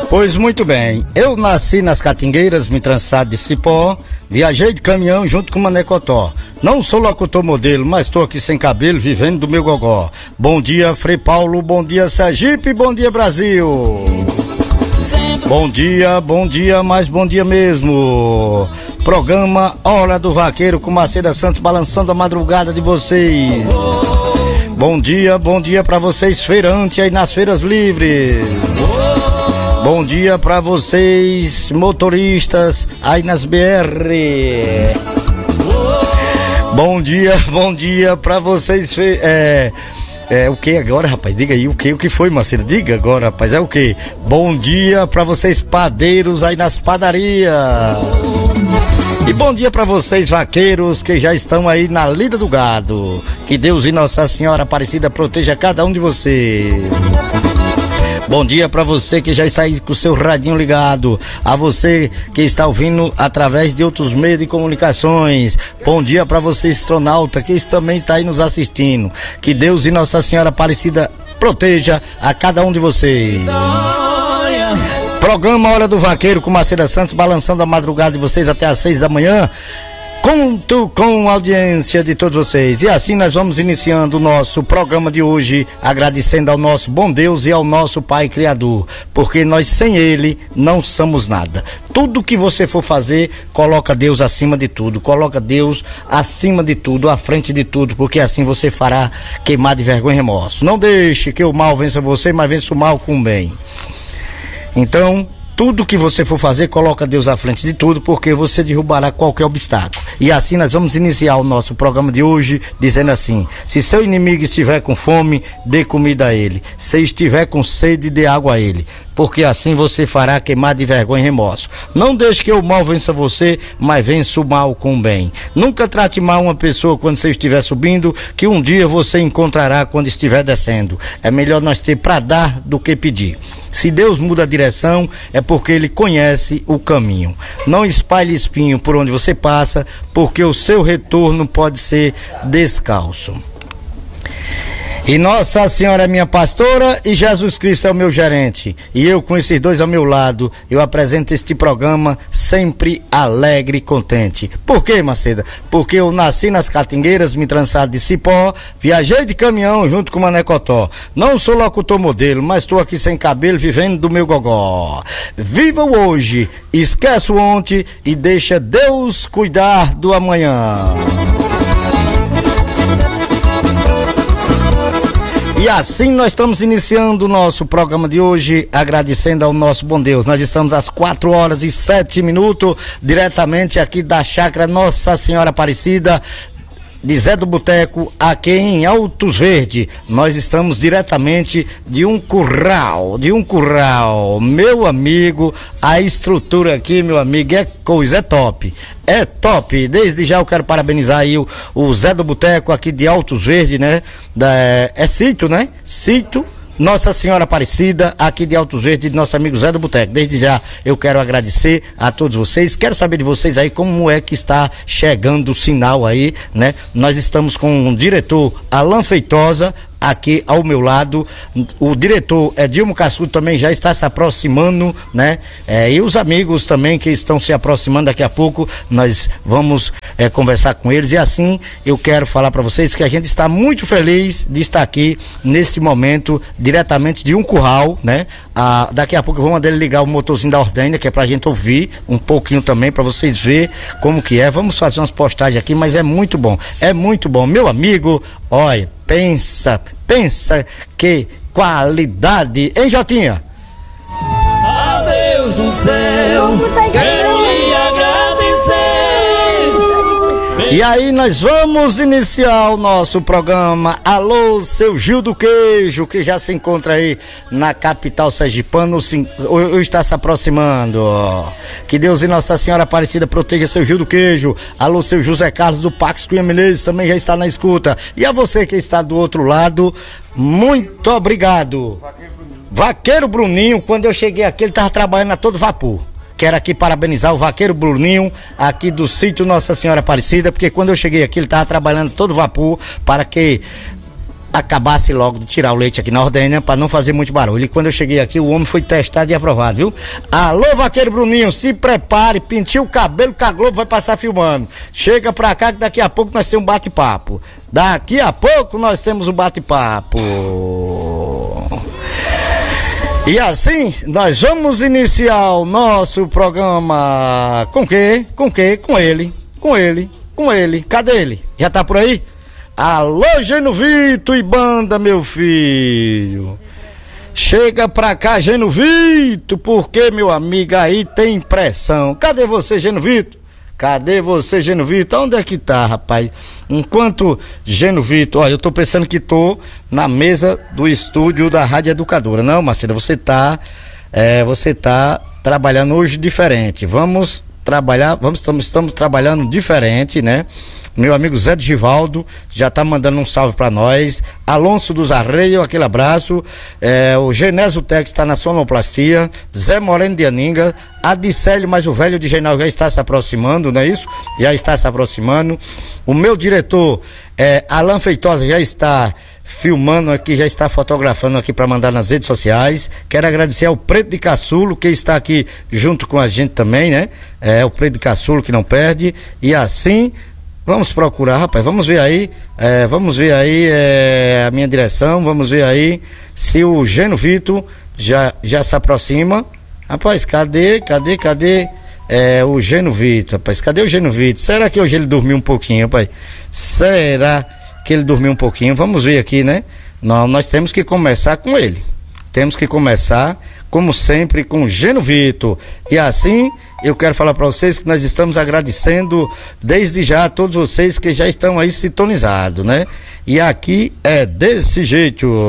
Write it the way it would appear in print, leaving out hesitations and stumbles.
Pois muito bem, eu nasci nas Catingueiras, me trançado de cipó, viajei de caminhão junto com Manecotó. Não sou locutor modelo, mas tô aqui sem cabelo, vivendo do meu gogó. Bom dia, Frei Paulo, bom dia, Sergipe, bom dia, Brasil. Bom dia, mas bom dia mesmo. Programa Hora do Vaqueiro com Maceda Santos balançando a madrugada de vocês. Bom dia pra vocês feirantes aí nas feiras livres. Bom dia pra vocês motoristas aí nas BR. Bom dia pra vocês o que agora, rapaz? Diga aí o que foi, Marcelo? Diga agora, rapaz, é o que? Bom dia pra vocês padeiros aí nas padarias. E bom dia pra vocês vaqueiros que já estão aí na lida do gado. Que Deus e Nossa Senhora Aparecida proteja cada um de vocês. Bom dia pra você que já está aí com o seu radinho ligado, a você que está ouvindo através de outros meios de comunicações. Bom dia pra você, astronauta, que também está aí nos assistindo. Que Deus e Nossa Senhora Aparecida proteja a cada um de vocês. Programa Hora do Vaqueiro com Maceda Santos balançando a madrugada de vocês até às 6 da manhã. Conto com a audiência de todos vocês. E assim nós vamos iniciando o nosso programa de hoje, agradecendo ao nosso bom Deus e ao nosso Pai Criador, porque nós sem Ele não somos nada. Tudo que você for fazer, coloca Deus acima de tudo, coloca Deus acima de tudo, à frente de tudo, porque assim você fará queimar de vergonha e remorso. Não deixe que o mal vença você, mas vença o mal com o bem. Então, tudo que você for fazer, coloca Deus à frente de tudo, porque você derrubará qualquer obstáculo. E assim nós vamos iniciar o nosso programa de hoje, dizendo assim: se seu inimigo estiver com fome, dê comida a ele. Se estiver com sede, dê água a ele. Porque assim você fará queimar de vergonha e remorso. Não deixe que o mal vença você, mas vença o mal com o bem. Nunca trate mal uma pessoa quando você estiver subindo, que um dia você encontrará quando estiver descendo. É melhor nós ter para dar do que pedir. Se Deus muda a direção, é porque Ele conhece o caminho. Não espalhe espinho por onde você passa, porque o seu retorno pode ser descalço. E Nossa Senhora é minha pastora e Jesus Cristo é o meu gerente. E eu, com esses dois ao meu lado, eu apresento este programa sempre alegre e contente. Por quê, Maceda? Porque eu nasci nas Catingueiras, me trançado de cipó, viajei de caminhão junto com Manecotó. Não sou locutor modelo, mas estou aqui sem cabelo, vivendo do meu gogó. Viva o hoje, esquece o ontem e deixa Deus cuidar do amanhã. E assim nós estamos iniciando o nosso programa de hoje, agradecendo ao nosso bom Deus. Nós estamos às 4h07, diretamente aqui da chácara Nossa Senhora Aparecida, de Zé do Boteco, aqui em Altos Verde. Nós estamos diretamente de um curral. Meu amigo, a estrutura aqui, meu amigo, é top. É top. Desde já eu quero parabenizar aí o Zé do Boteco aqui de Altos Verde, né? É sítio, né? Sítio Nossa Senhora Aparecida, aqui de Altos Verdes, de nosso amigo Zé do Boteco. Desde já eu quero agradecer a todos vocês. Quero saber de vocês aí como é que está chegando o sinal aí, né? Nós estamos com o diretor Alan Feitosa aqui ao meu lado. O diretor Edilmo Cassudo também já está se aproximando, né? E os amigos também que estão se aproximando, daqui a pouco nós vamos conversar com eles. E assim eu quero falar para vocês que a gente está muito feliz de estar aqui neste momento, diretamente de um curral, né? Daqui a pouco eu vou mandar ele ligar o motorzinho da ordenha, que é pra gente ouvir um pouquinho também, para vocês verem como que é. Vamos fazer umas postagens aqui, mas é muito bom, meu amigo. Olha, pensa que qualidade, hein, Jotinha? Ah, Deus do céu, quero lhe agradecer. E aí nós vamos iniciar o nosso programa. Alô, seu Gil do Queijo, que já se encontra aí na capital sergipana, ou está se aproximando. Que Deus e Nossa Senhora Aparecida proteja seu Gil do Queijo. Alô, seu José Carlos do Pax Cunha Menezes também já está na escuta. E a você que está do outro lado, muito obrigado. Vaqueiro Bruninho, quando eu cheguei aqui, ele estava trabalhando a todo vapor. Quero aqui parabenizar o Vaqueiro Bruninho, aqui do sítio Nossa Senhora Aparecida, porque quando eu cheguei aqui, ele estava trabalhando a todo vapor para que acabasse logo de tirar o leite aqui na ordenha para não fazer muito barulho. E quando eu cheguei aqui, o homem foi testado e aprovado, viu? Alô, vaqueiro Bruninho, se prepare, pintinho o cabelo que a Globo vai passar filmando. Chega pra cá que daqui a pouco nós temos um bate-papo. Daqui a pouco nós temos um bate-papo. E assim, nós vamos iniciar o nosso programa com quê? Com quê? Com ele. Cadê ele? Já tá por aí? Alô, Genovito e banda, meu filho. Chega pra cá, Genovito, porque, meu amigo, aí tem pressão. Cadê você, Genovito? Onde é que tá, rapaz? Enquanto Genovito, olha, eu tô pensando que tô na mesa do estúdio da Rádio Educadora. Não, Marcela, você tá trabalhando hoje diferente. Estamos trabalhando diferente, né? Meu amigo Zé de Givaldo já tá mandando um salve pra nós. Alonso dos Arreios, aquele abraço. O Genésio Tex está na sonoplastia. Zé Moreno de Aninga. Adicélio, mais o velho de Genal já está se aproximando, não é isso? Já está se aproximando. O meu diretor, Alan Feitosa, já está filmando aqui, já está fotografando aqui para mandar nas redes sociais. Quero agradecer ao Preto de Caçulo, que está aqui junto com a gente também, né? O Preto de Caçulo que não perde. E assim, vamos procurar, rapaz, vamos ver aí a minha direção, vamos ver aí se o Genovito já se aproxima. Rapaz, cadê o Genovito, rapaz? Cadê o Genovito? Será que hoje ele dormiu um pouquinho, rapaz? Será que ele dormiu um pouquinho? Vamos ver aqui, né? Não, nós temos que começar com ele. Temos que começar, como sempre, com o Genovito. E assim, eu quero falar para vocês que nós estamos agradecendo desde já a todos vocês que já estão aí sintonizados, né? E aqui é desse jeito.